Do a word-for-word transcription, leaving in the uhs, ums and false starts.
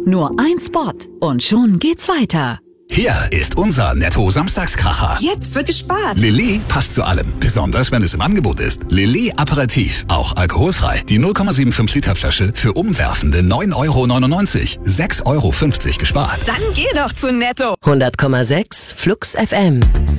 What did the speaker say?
Nur ein Spot und schon geht's weiter. Hier ist unser Netto-Samstagskracher. Jetzt wird gespart. Lilly passt zu allem, besonders wenn es im Angebot ist. Lilly Aperitif, auch alkoholfrei. Die null Komma fünfundsiebzig Liter Flasche für umwerfende neun Euro neunundneunzig. sechs Euro fünfzig gespart. Dann geh doch zu Netto. hundert Komma sechs Flux F M.